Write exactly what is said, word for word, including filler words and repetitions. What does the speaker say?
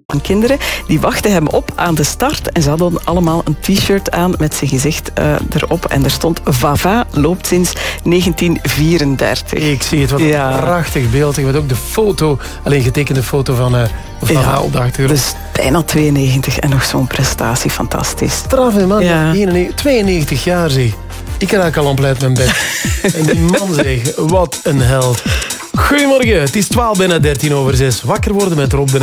van kinderen. Die wachten hem op aan de start en ze hadden allemaal een t-shirt aan met zijn gezicht uh, erop. En er stond Vava loopt sinds negentien vierendertig. Ik zie het, wat ja. een prachtig beeld. Ik weet ook de foto, alleen getekende foto van uh, Vava ja, op de achtergrond. Dus bijna tweeënnegentig en nog zo'n prestatie, fantastisch. Straf, hè, man. Ja. tweeënnegentig jaar, zeg. Ik raak al amper uit mijn bed. En die man, zeg, wat een held. Goedemorgen, het is twaalf bijna dertien over zes. Wakker worden met Rob.